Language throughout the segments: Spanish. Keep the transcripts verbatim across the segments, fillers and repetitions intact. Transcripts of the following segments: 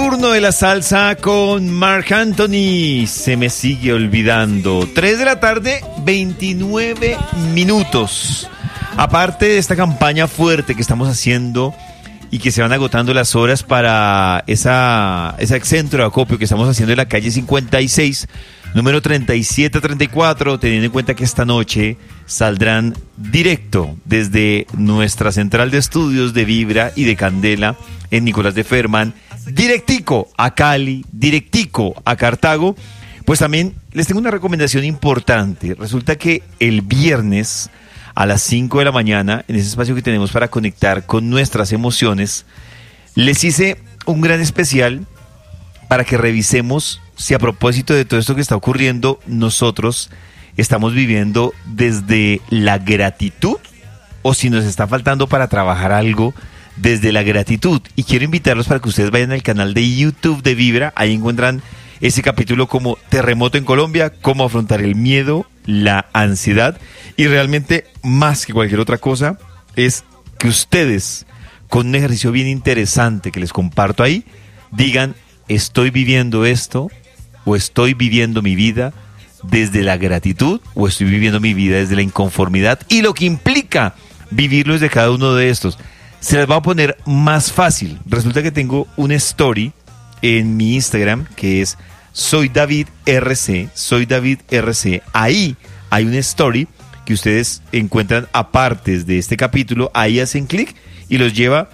turno de la salsa con Marc Anthony. Se me sigue olvidando. tres de la tarde, veintinueve minutos. Aparte de esta campaña fuerte que estamos haciendo y que se van agotando las horas para esa, ese centro de acopio que estamos haciendo en la calle cincuenta y seis, número treinta y siete treinta y cuatro, teniendo en cuenta que esta noche saldrán directo desde nuestra central de estudios de Vibra y de Candela en Nicolás de Ferman, directico a Cali, directico a Cartago. Pues también les tengo una recomendación importante. Resulta que el viernes a las cinco de la mañana, en ese espacio que tenemos para conectar con nuestras emociones, les hice un gran especial para que revisemos si a propósito de todo esto que está ocurriendo, nosotros estamos viviendo desde la gratitud o si nos está faltando para trabajar algo desde la gratitud. Y quiero invitarlos para que ustedes vayan al canal de YouTube de Vibra. Ahí encuentran ese capítulo como Terremoto en Colombia, cómo afrontar el miedo, la ansiedad, y realmente más que cualquier otra cosa es que ustedes, con un ejercicio bien interesante que les comparto ahí, digan: estoy viviendo esto o estoy viviendo mi vida desde la gratitud o estoy viviendo mi vida desde la inconformidad, y lo que implica vivirlo desde cada uno de estos. Se les va a poner más fácil. Resulta que tengo una story en mi Instagram que es Soy David R C, Soy David R C. Ahí hay una story que ustedes encuentran aparte de este capítulo. Ahí hacen clic y los lleva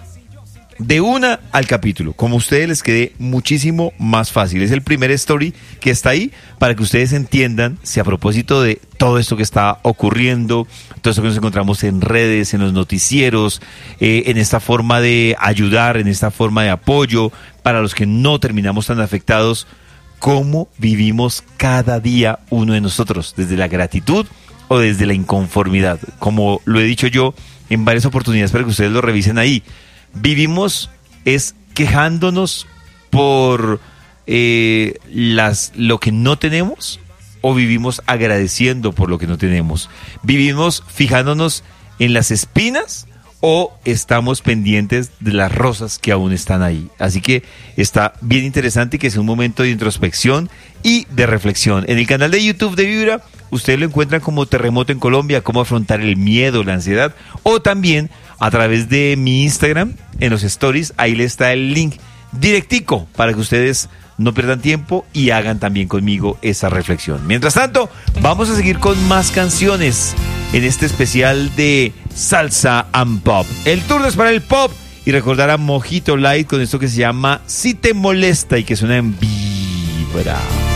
de una al capítulo, como a ustedes les quede muchísimo más fácil. Es el primer story que está ahí para que ustedes entiendan si a propósito de todo esto que está ocurriendo, todo esto que nos encontramos en redes, en los noticieros, eh, en esta forma de ayudar, en esta forma de apoyo para los que no terminamos tan afectados, cómo vivimos cada día uno de nosotros, desde la gratitud o desde la inconformidad. Como lo he dicho yo en varias oportunidades para que ustedes lo revisen ahí, vivimos es quejándonos por eh, las, lo que no tenemos, o vivimos agradeciendo por lo que no tenemos. Vivimos fijándonos en las espinas o estamos pendientes de las rosas que aún están ahí. Así que está bien interesante, que es un momento de introspección y de reflexión. En el canal de YouTube de Vibra ustedes lo encuentran como Terremoto en Colombia, cómo afrontar el miedo, la ansiedad, o también a través de mi Instagram, en los stories, ahí le está el link directico para que ustedes no pierdan tiempo y hagan también conmigo esa reflexión. Mientras tanto, vamos a seguir con más canciones en este especial de Salsa and Pop. El turno es para el pop y recordar a Mojito Light con esto que se llama Si Te Molesta y que suena en Vibra.